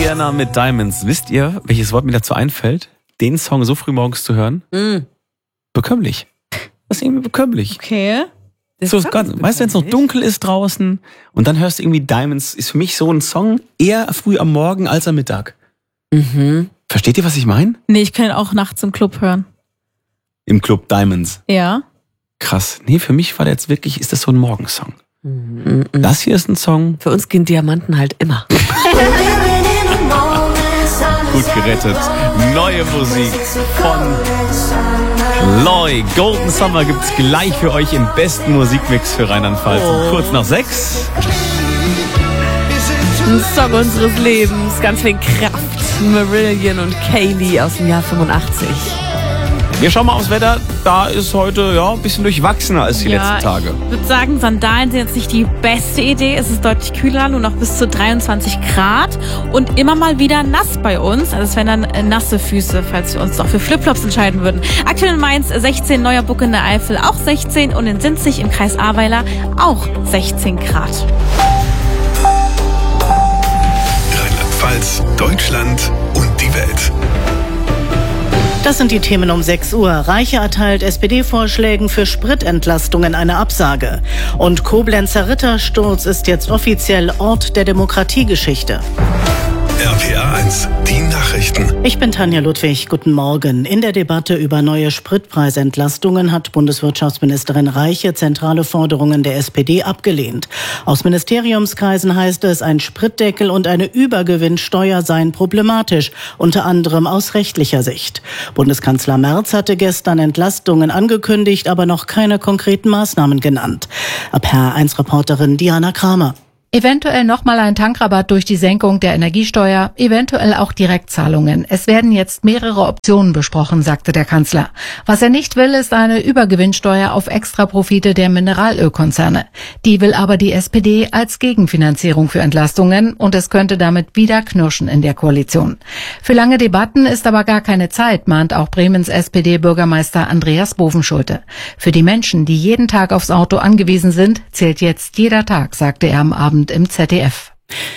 Rihanna mit Diamonds. Wisst ihr, welches Wort mir dazu einfällt, den Song so früh morgens zu hören? Bekömmlich. Das ist irgendwie bekömmlich. Okay. So, weißt du, wenn es noch dunkel ist draußen und dann hörst du irgendwie Diamonds, ist für mich so ein Song eher früh am Morgen als am Mittag. Versteht ihr, was ich meine? Nee, ich kann ihn auch nachts im Club hören. Im Club Diamonds. Ja. Krass. Nee, für mich war der jetzt wirklich, ist das so ein Morgensong. Das hier ist ein Song. Für uns gehen Diamanten halt immer. Gut gerettet. Neue Musik von Loy. Golden Summer gibt's gleich für euch im besten Musikmix für Rheinland-Pfalz. Kurz nach 6. Ein Song unseres Lebens, ganz viel Kraft. Marillion und Kaylee aus dem Jahr 85. Wir schauen mal aufs Wetter. Da ist heute ein bisschen durchwachsener als die letzten Tage. Ich würde sagen, Sandalen sind jetzt nicht die beste Idee. Es ist deutlich kühler, nur noch bis zu 23 Grad. Und immer mal wieder nass bei uns. Also es wären dann nasse Füße, falls wir uns doch für Flipflops entscheiden würden. Aktuell in Mainz 16, Neuerbuck in der Eifel auch 16 und in Sinzig im Kreis Ahrweiler auch 16 Grad. Rheinland-Pfalz, Deutschland und die Welt. Das sind die Themen um 6 Uhr. Reiche erteilt SPD-Vorschlägen für Spritentlastungen eine Absage. Und Koblenzer Rittersturz ist jetzt offiziell Ort der Demokratiegeschichte. RPA 1, die Nachrichten. Ich bin Tanja Ludwig. Guten Morgen. In der Debatte über neue Spritpreisentlastungen hat Bundeswirtschaftsministerin Reiche zentrale Forderungen der SPD abgelehnt. Aus Ministeriumskreisen heißt es, ein Spritdeckel und eine Übergewinnsteuer seien problematisch, unter anderem aus rechtlicher Sicht. Bundeskanzler Merz hatte gestern Entlastungen angekündigt, aber noch keine konkreten Maßnahmen genannt. RPA1-Reporterin Diana Kramer. Eventuell nochmal ein Tankrabatt durch die Senkung der Energiesteuer, eventuell auch Direktzahlungen. Es werden jetzt mehrere Optionen besprochen, sagte der Kanzler. Was er nicht will, ist eine Übergewinnsteuer auf Extraprofite der Mineralölkonzerne. Die will aber die SPD als Gegenfinanzierung für Entlastungen und es könnte damit wieder knirschen in der Koalition. Für lange Debatten ist aber gar keine Zeit, mahnt auch Bremens SPD-Bürgermeister Andreas Bovenschulte. Für die Menschen, die jeden Tag aufs Auto angewiesen sind, zählt jetzt jeder Tag, sagte er am Abend im ZDF.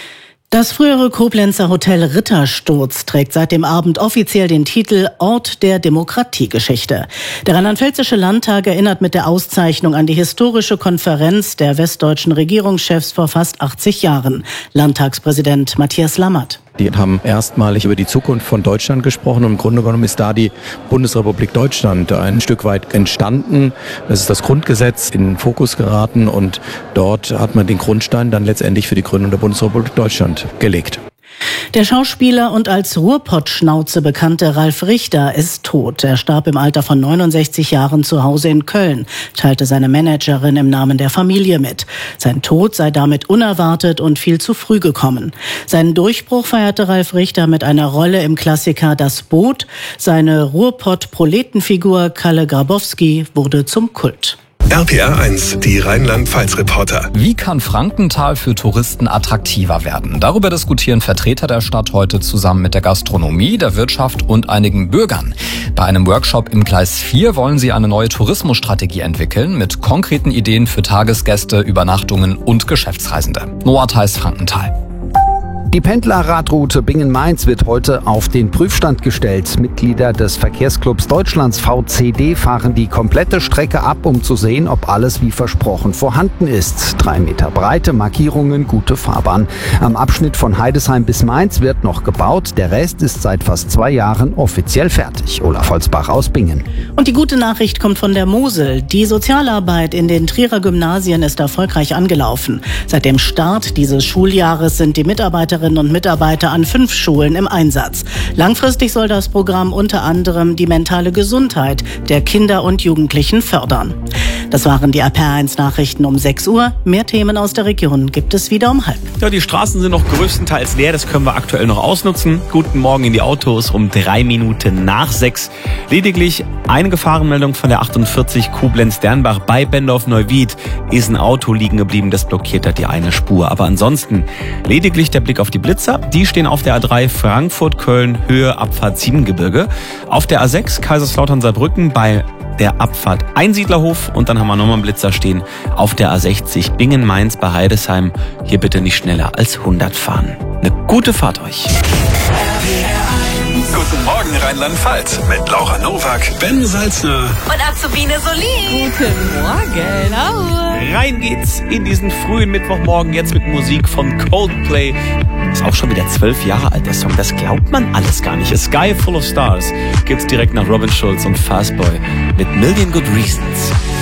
Das frühere Koblenzer Hotel Rittersturz trägt seit dem Abend offiziell den Titel Ort der Demokratiegeschichte. Der Rheinland-Pfälzische Landtag erinnert mit der Auszeichnung an die historische Konferenz der westdeutschen Regierungschefs vor fast 80 Jahren. Landtagspräsident Matthias Lammert. Die haben erstmalig über die Zukunft von Deutschland gesprochen und im Grunde genommen ist da die Bundesrepublik Deutschland ein Stück weit entstanden. Das ist das Grundgesetz in den Fokus geraten und dort hat man den Grundstein dann letztendlich für die Gründung der Bundesrepublik Deutschland gelegt. Der Schauspieler und als Ruhrpottschnauze bekannte Ralf Richter ist tot. Er starb im Alter von 69 Jahren zu Hause in Köln, teilte seine Managerin im Namen der Familie mit. Sein Tod sei damit unerwartet und viel zu früh gekommen. Seinen Durchbruch feierte Ralf Richter mit einer Rolle im Klassiker Das Boot. Seine Ruhrpott-Proletenfigur Kalle Grabowski wurde zum Kult. RPA 1, die Rheinland-Pfalz-Reporter. Wie kann Frankenthal für Touristen attraktiver werden? Darüber diskutieren Vertreter der Stadt heute zusammen mit der Gastronomie, der Wirtschaft und einigen Bürgern. Bei einem Workshop im Gleis 4 wollen sie eine neue Tourismusstrategie entwickeln mit konkreten Ideen für Tagesgäste, Übernachtungen und Geschäftsreisende. Noah Theis, Frankenthal. Die Pendlerradroute Bingen-Mainz wird heute auf den Prüfstand gestellt. Mitglieder des Verkehrsclubs Deutschlands VCD fahren die komplette Strecke ab, um zu sehen, ob alles wie versprochen vorhanden ist. 3 Meter breite Markierungen, gute Fahrbahn. Am Abschnitt von Heidesheim bis Mainz wird noch gebaut. Der Rest ist seit fast 2 Jahren offiziell fertig. Olaf Holzbach aus Bingen. Und die gute Nachricht kommt von der Mosel. Die Sozialarbeit in den Trierer Gymnasien ist erfolgreich angelaufen. Seit dem Start dieses Schuljahres sind die Mitarbeiterinnen und Mitarbeiter an 5 Schulen im Einsatz. Langfristig soll das Programm unter anderem die mentale Gesundheit der Kinder und Jugendlichen fördern. Das waren die RPA1 Nachrichten um 6 Uhr. Mehr Themen aus der Region gibt es wieder um 5:30. Ja, die Straßen sind noch größtenteils leer, das können wir aktuell noch ausnutzen. Guten Morgen in die Autos um 3 Minuten nach 6. Lediglich eine Gefahrenmeldung von der 48 Koblenz-Dernbach bei Bendorf-Neuwied ist ein Auto liegen geblieben, das blockiert hat die eine Spur. Aber ansonsten lediglich der Blick auf die Blitzer. Die stehen auf der A3 Frankfurt-Köln, Höhe Abfahrt Siebengebirge. Auf der A6 Kaiserslautern-Saarbrücken bei der Abfahrt Einsiedlerhof und dann haben wir nochmal einen Blitzer stehen auf der A60 Bingen-Mainz bei Heidesheim. Hier bitte nicht schneller als 100 fahren. Eine gute Fahrt euch. Guten Morgen Rheinland-Pfalz mit Laura Nowak, Ben Salzner Und Azubine Solin. Guten Morgen. Oh. Rein geht's in diesen frühen Mittwochmorgen jetzt mit Musik von Coldplay. Ist auch schon wieder 12 Jahre alt, der Song. Das glaubt man alles gar nicht. A Sky Full of Stars gibt's direkt nach Robin Schulz und Fastboy mit Million Good Reasons.